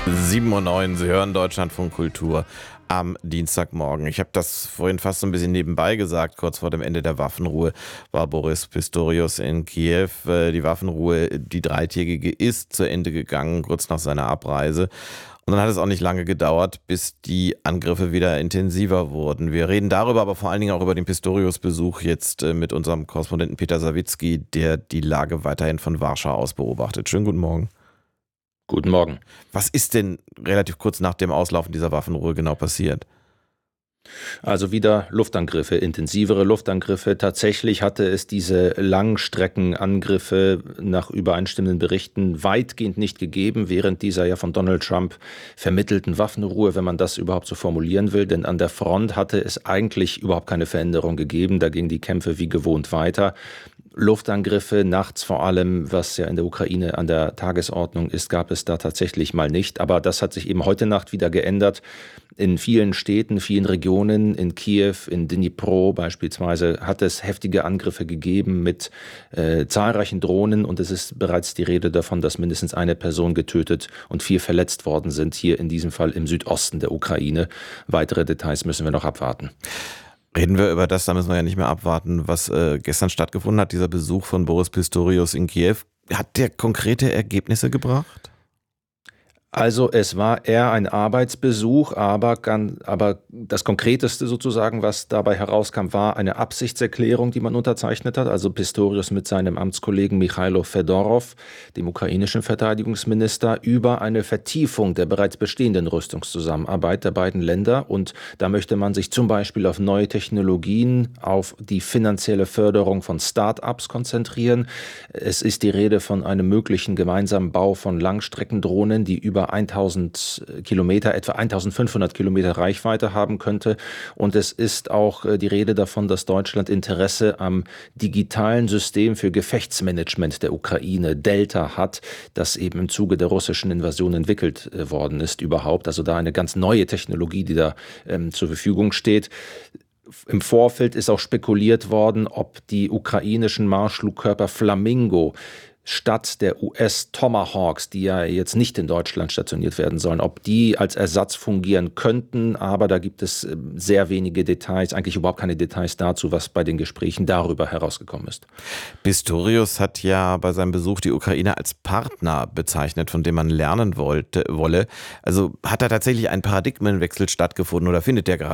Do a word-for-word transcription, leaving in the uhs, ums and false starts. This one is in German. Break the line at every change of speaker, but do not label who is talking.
sieben Uhr neun, Sie hören Deutschlandfunk Kultur am Dienstagmorgen. Ich habe das vorhin fast so ein bisschen nebenbei gesagt. Kurz vor dem Ende der Waffenruhe war Boris Pistorius in Kiew. Die Waffenruhe, die dreitägige, ist zu Ende gegangen, kurz nach seiner Abreise. Und dann hat es auch nicht lange gedauert, bis die Angriffe wieder intensiver wurden. Wir reden darüber, aber vor allen Dingen auch über den Pistorius-Besuch jetzt mit unserem Korrespondenten Peter Sawicki, der die Lage weiterhin von Warschau aus beobachtet. Schönen guten Morgen.
Guten Morgen.
Was ist denn relativ kurz nach dem Auslaufen dieser Waffenruhe genau passiert?
Also wieder Luftangriffe, intensivere Luftangriffe. Tatsächlich hatte es diese Langstreckenangriffe nach übereinstimmenden Berichten weitgehend nicht gegeben, während dieser ja von Donald Trump vermittelten Waffenruhe, wenn man das überhaupt so formulieren will. Denn an der Front hatte es eigentlich überhaupt keine Veränderung gegeben. Da gingen die Kämpfe wie gewohnt weiter. Luftangriffe nachts vor allem, was ja in der Ukraine an der Tagesordnung ist, gab es da tatsächlich mal nicht. Aber das hat sich eben heute Nacht wieder geändert. In vielen Städten, vielen Regionen, in Kiew, in Dnipro beispielsweise, hat es heftige Angriffe gegeben mit äh, zahlreichen Drohnen. Und es ist bereits die Rede davon, dass mindestens eine Person getötet und vier verletzt worden sind. Hier in diesem Fall im Südosten der Ukraine. Weitere Details müssen wir noch abwarten.
Reden wir über das, da müssen wir ja nicht mehr abwarten, was äh, gestern stattgefunden hat, dieser Besuch von Boris Pistorius in Kiew. Hat der konkrete Ergebnisse gebracht?
Also es war eher ein Arbeitsbesuch, aber, kann, aber das Konkreteste sozusagen, was dabei herauskam, war eine Absichtserklärung, die man unterzeichnet hat. Also Pistorius mit seinem Amtskollegen Michailo Fedorov, dem ukrainischen Verteidigungsminister, über eine Vertiefung der bereits bestehenden Rüstungszusammenarbeit der beiden Länder. Und da möchte man sich zum Beispiel auf neue Technologien, auf die finanzielle Förderung von Start-ups konzentrieren. Es ist die Rede von einem möglichen gemeinsamen Bau von Langstreckendrohnen, die über tausend Kilometer, etwa eintausendfünfhundert Kilometer Reichweite haben könnte. Und es ist auch die Rede davon, dass Deutschland Interesse am digitalen System für Gefechtsmanagement der Ukraine, Delta, hat, das eben im Zuge der russischen Invasion entwickelt worden ist überhaupt. Also da eine ganz neue Technologie, die da ähm, zur Verfügung steht. Im Vorfeld ist auch spekuliert worden, ob die ukrainischen Marschflugkörper Flamingo statt der U S-Tomahawks, die ja jetzt nicht in Deutschland stationiert werden sollen, ob die als Ersatz fungieren könnten. Aber da gibt es sehr wenige Details, eigentlich überhaupt keine Details dazu, was bei den Gesprächen darüber herausgekommen ist.
Pistorius hat ja bei seinem Besuch die Ukraine als Partner bezeichnet, von dem man lernen wollte, wolle. Also hat da tatsächlich ein Paradigmenwechsel stattgefunden oder findet der